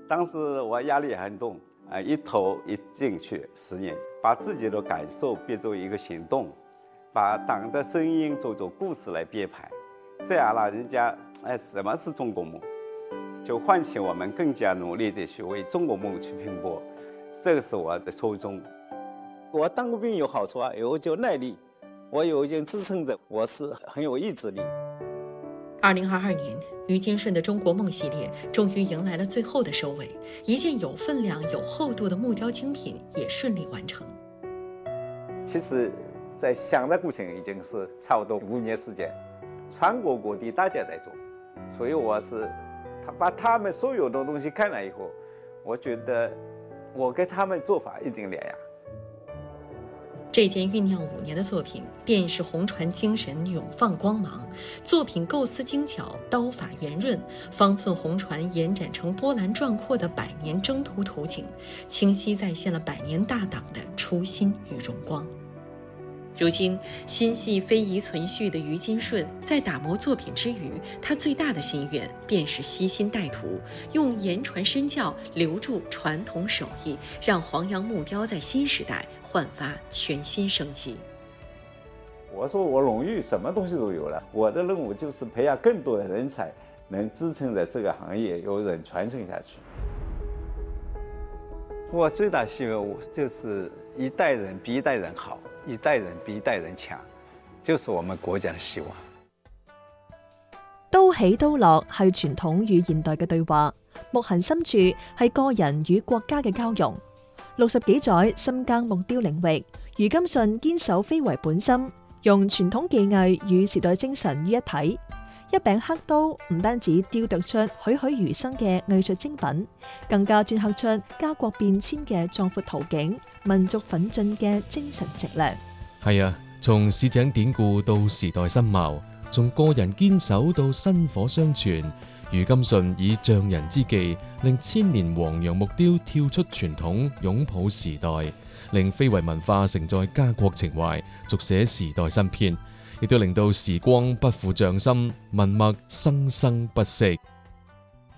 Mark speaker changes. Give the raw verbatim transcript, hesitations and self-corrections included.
Speaker 1: 当时我压力很重啊，一头一进去十年，把自己的感受变作一个行动，把党的声音做做故事来编排，这样让人家哎，什么是中国梦，就唤起我们更加努力的去为中国梦去拼搏，这个是我的初衷。我当过兵有好处啊，有就耐力，我有一件支撑着，我是很有意志力。
Speaker 2: 二零二二年，于金顺的中国梦系列终于迎来了最后的收尾，一件有分量、有厚度的木雕精品也顺利完成。
Speaker 1: 其实，在想的过程已经是差不多五年时间，全国各地大家在做，所以我是他把他们所有的东西看了以后，我觉得我跟他们做法一定两样。
Speaker 2: 这件酝酿五年的作品，便是红船精神永放光芒。作品构思精巧，刀法圆润，方寸红船延展成波澜壮阔的百年征途图景，清晰再现了百年大党的初心与荣光。如今，心系非遗存续的于金顺，在打磨作品之余，他最大的心愿便是悉心带徒，用言传身教，留住传统手艺，让黄杨木雕在新时代焕发全新生机。
Speaker 1: 我说我荣誉什么东西都有了，我的任务就是培养更多的人才，能支撑着这个行业有人传承下去。我最大希望就是一代人比一代人好，一代人比一代人強，就是我們國家嘅希望。
Speaker 3: 刀起刀落係傳統與現代嘅對話，木痕深處係個人與國家嘅交融。六十幾載深耕木雕領域，余金順堅守非遺本心，用傳統技藝與時代精神於一體。一柄黑刀唔單止雕琢出栩栩如生嘅藝術精品，更加鐫刻出家國變遷嘅壯闊圖景、民族奮進嘅精神脊梁。
Speaker 4: 係啊，從市井典故到時代新貌，從個人堅守到薪火相傳，余金順以匠人之技，令千年黃楊木雕跳出傳統，擁抱時代，令非遺文化承載家國情懷，續寫時代新篇。亦都令到時光不負匠心，文墨生生不息。